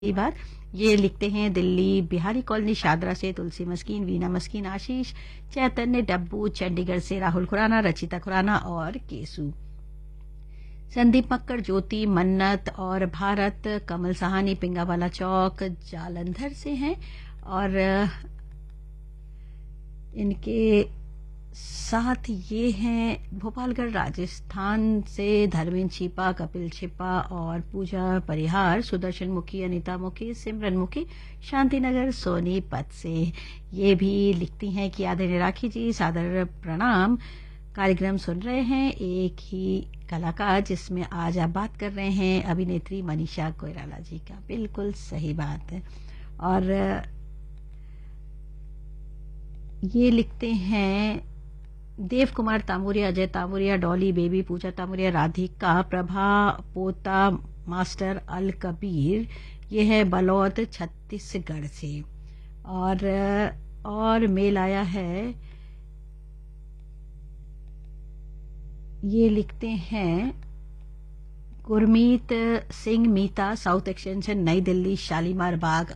ये बात ये लिखते हैं दिल्ली बिहारी कॉलोनी शादरा से तुलसी मस्कीन, वीना मस्कीन, आशीष, चैतन्य डब्बू, चंडीगढ़ से राहुल खुराना, रचिता खुराना और केसु, संदीप मक्कड़, ज्योति, मन्नत और भारत, कमल सहानी पिंगावाला चौक जालंधर से हैं और इनके साथ ये हैं भोपालगढ़ राजस्थान से धर्मेंद्र छिपा, कपिल छिपा और पूजा परिहार, सुदर्शन मुखी, अनिता मुखी, सिमरन मुखी, शांतिनगर सोनीपत से। ये भी लिखती हैं कि आदरणीय राखी जी सादर प्रणाम, कार्यक्रम सुन रहे हैं एक ही कलाकार जिसमें आज आप बात कर रहे हैं अभिनेत्री मनीषा कोइराला जी का। बिल्कुल सही बात है। और ये लिखते हैं देव कुमार तामुरिया, अजय तामुरिया, डॉली बेबी, पूजा तामुरिया, राधिका, प्रभा पोता, मास्टर अल कबीर, ये है बलौद छत्तीसगढ़ से। और मेल आया है, ये लिखते हैं गुरमीत सिंह मीता, साउथ एक्सटेंशन नई दिल्ली शालीमार बाग,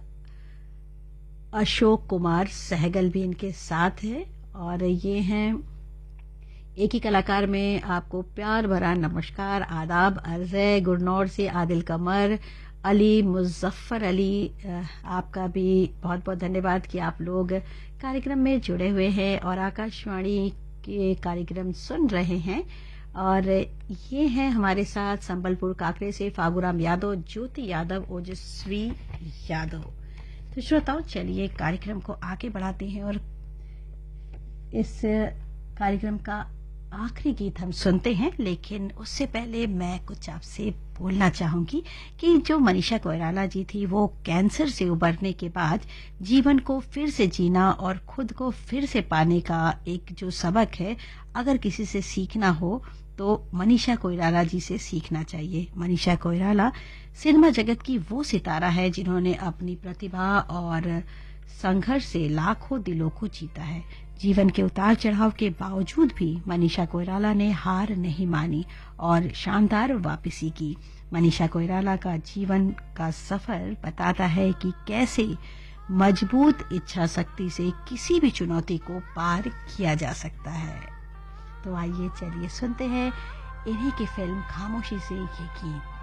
अशोक कुमार सहगल भी इनके साथ है। और ये हैं एक ही कलाकार में आपको प्यार भरा नमस्कार, आदाब, अर्ज है गुरनौर से आदिल कमर, अली मुजफ्फर अली, आपका भी बहुत बहुत धन्यवाद कि आप लोग कार्यक्रम में जुड़े हुए हैं और आकाशवाणी के कार्यक्रम सुन रहे हैं। और ये हैं हमारे साथ संबलपुर काकरे से फागुराम यादव, ज्योति यादव, ओजस्वी यादव। तो श्रोताओं चलिए कार्यक्रम को आगे बढ़ाते हैं और इस कार्यक्रम का आखिरी गीत हम सुनते हैं, लेकिन उससे पहले मैं कुछ आपसे बोलना चाहूंगी कि जो मनीषा कोइराला जी थी वो कैंसर से उबरने के बाद जीवन को फिर से जीना और खुद को फिर से पाने का एक जो सबक है, अगर किसी से सीखना हो तो मनीषा कोइराला जी से सीखना चाहिए। मनीषा कोइराला सिनेमा जगत की वो सितारा है जिन्होंने अपनी प्रतिभा और संघर्ष से लाखों दिलों को जीता है। जीवन के उतार चढ़ाव के बावजूद भी मनीषा कोइराला ने हार नहीं मानी और शानदार वापसी की। मनीषा कोइराला का जीवन का सफर बताता है कि कैसे मजबूत इच्छा शक्ति से किसी भी चुनौती को पार किया जा सकता है। तो आइए चलिए सुनते हैं इन्हीं की फिल्म खामोशी से ये गीत।